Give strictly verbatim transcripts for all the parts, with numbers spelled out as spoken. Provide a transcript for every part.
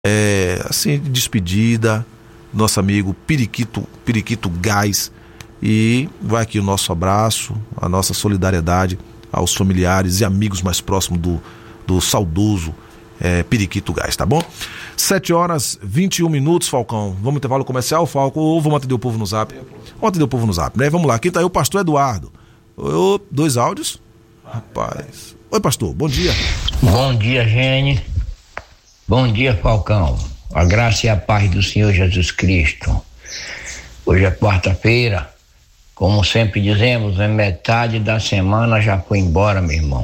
é, assim, de despedida, nosso amigo Periquito, Periquito Gás. E vai aqui o nosso abraço, a nossa solidariedade aos familiares e amigos mais próximos do, do saudoso é, Periquito Gás, tá bom? sete horas e vinte e um minutos, Falcão. Vamos intervalo comercial, Falco, ou vamos atender o povo no zap? Vamos atender o povo no zap, né? Vamos lá, aqui tá aí o pastor Eduardo. Ô, dois áudios? Rapaz. Oi, pastor, bom dia. Bom dia, Gene. Bom dia, Falcão. A graça e a paz do Senhor Jesus Cristo. Hoje é quarta-feira. Como sempre dizemos, a metade da semana já foi embora, meu irmão.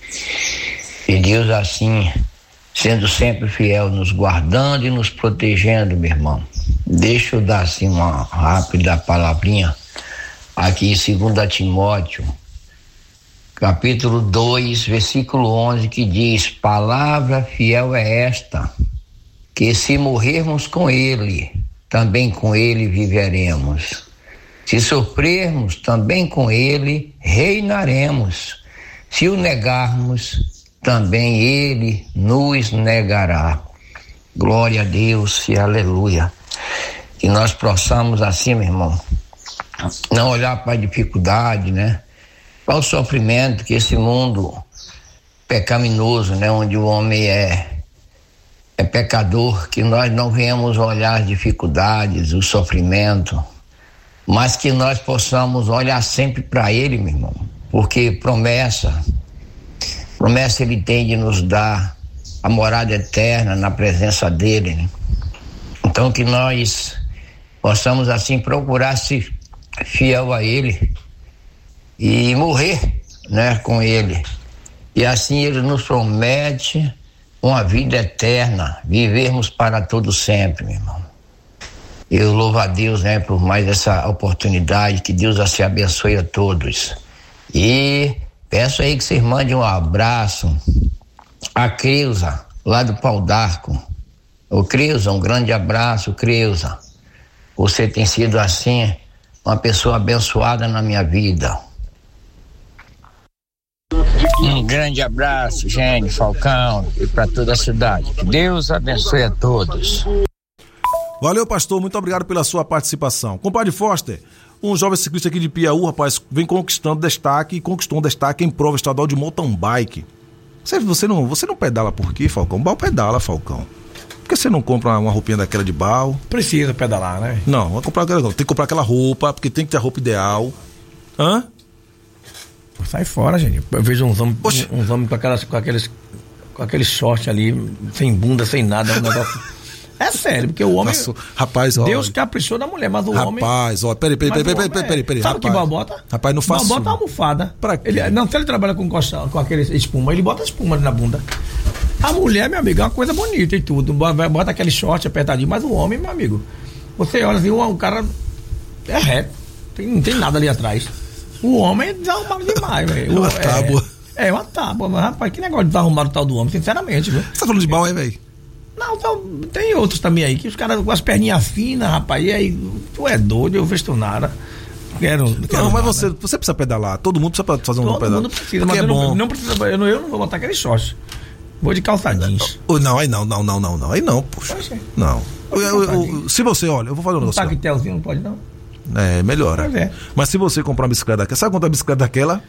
E Deus assim, sendo sempre fiel, nos guardando e nos protegendo, meu irmão. Deixa eu dar assim uma rápida palavrinha aqui em dois Timóteo, capítulo dois, versículo onze, que diz: palavra fiel é esta, que se morrermos com ele, também com ele viveremos. Se sofrermos, também com ele reinaremos. Se o negarmos, também ele nos negará. Glória a Deus e aleluia. Que nós possamos assim, meu irmão, não olhar para a dificuldade, né? Para o sofrimento, que esse mundo pecaminoso, né? Onde o homem é, é pecador, que nós não venhamos olhar as dificuldades, o sofrimento, mas que nós possamos olhar sempre para ele, meu irmão, porque promessa, promessa ele tem de nos dar a morada eterna na presença dele, né? Então que nós possamos assim procurar ser fiel a ele e morrer, né, com ele, e assim ele nos promete uma vida eterna, vivermos para todo sempre, meu irmão. Eu louvo a Deus, né, por mais essa oportunidade, que Deus assim abençoe a todos. E peço aí que vocês mandem um abraço a Creuza, lá do Pau d'Arco. Ô Creuza, um grande abraço, Creuza. Você tem sido assim uma pessoa abençoada na minha vida. Um grande abraço, gente, Falcão, e para toda a cidade. Que Deus abençoe a todos. Valeu, pastor, muito obrigado pela sua participação. Compadre Foster, um jovem ciclista aqui de Piauí, rapaz, vem conquistando destaque e conquistou um destaque em prova estadual de mountain bike. Você, você, não, você não pedala por quê, Falcão? Bal pedala, Falcão. Por que você não compra uma roupinha daquela de bal? Precisa pedalar, né? Não, vai comprar aquela, tem que comprar aquela roupa, porque tem que ter a roupa ideal. Hã? Sai fora, gente. Eu vejo uns homens, uns homens com, aquelas, com aqueles com aquele short ali, sem bunda, sem nada, um negócio. É sério, porque o homem. Nossa, rapaz, ó. Deus caprichou da mulher, mas o rapaz, homem. Rapaz, ó, peraí, peraí, peraí, peraí, peraí, peraí. Sabe o que Bal bota? Rapaz, não faço. Bal bota a almofada. Pra quê? Ele, não, se ele trabalha com, com aquele espuma, ele bota espuma ali na bunda. A mulher, meu amigo, é uma coisa bonita e tudo. Bota aquele short apertadinho, mas o homem, meu amigo, você olha assim, o cara é reto. Tem, não tem nada ali atrás. O homem é desarrumado demais, velho. É uma tábua. É, é uma tábua, mas rapaz, que negócio de desarrumado o tal do homem, sinceramente, viu? Você tá falando de Bal, é, velho? Não, então, tem outros também aí, que os caras com as perninhas finas, rapaz, e aí, tu é doido, eu vejo nada. Quero, quero não, mas nada. você, você precisa pedalar, todo mundo precisa fazer um todo pedal. Todo mundo precisa, mas é eu, bom. Não, não precisa, eu, não, eu não vou botar aquele short. Vou de calça jeans. Não, aí não, não, não, não, não, aí não, puxa. Não. Eu, eu, eu, se você, olha, eu vou fazer um negócio. Um taquetelzinho não pode não? É, melhora. É. Mas se você comprar uma bicicleta daquela, sabe quanto é a bicicleta daquela?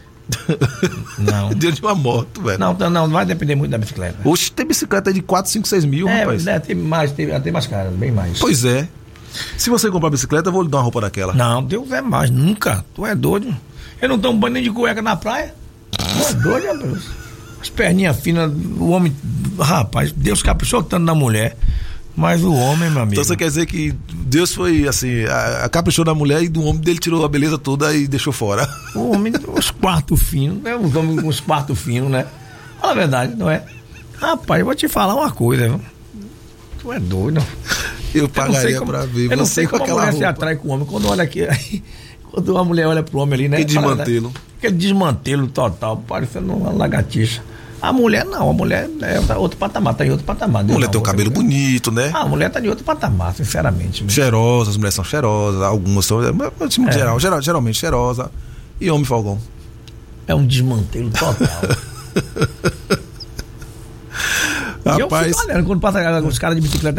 Não. Dentro de uma moto, velho. Não, não, não vai depender muito da bicicleta. Oxe, tem bicicleta de quatro, cinco, seis mil, é, rapaz. É, tem mais, tem, tem mais cara, bem mais. Pois é. Se você comprar bicicleta, eu vou lhe dar uma roupa daquela. Não, Deus é mais, nunca. Tu é doido. Eu não tomo banho nem de cueca na praia. Tu é doido, meu Deus. As perninhas finas, o homem. Rapaz, Deus caprichou tanto na mulher. Mas o homem, meu amigo. Então você quer dizer que Deus foi assim, a, a caprichou na mulher e do homem dele tirou a beleza toda e deixou fora. O homem, os quartos finos, né? Os homens com os quartos finos, né? Fala a verdade, não é? Rapaz, eu vou te falar uma coisa, viu? Tu é doido. Eu pagaria como, pra ver. Eu não sei como a mulher roupa. Se atrai com o homem. Quando olha aqui, aí, quando uma mulher olha pro homem ali, né? Que desmantelo. Né? Aquele desmantelo total, parecendo uma lagartixa. A mulher não, a mulher é outro patamar, tá em outro patamar. A mulher não, tem um cabelo mulher. bonito, né? Ah, a mulher tá de outro patamar, sinceramente. Cheirosa, as mulheres são cheirosas, algumas são, mas no é. geral, geral, geralmente cheirosa. E homem Falcão? É um desmantelo total. Rapaz, eu fico olhando quando passa os caras de bicicleta.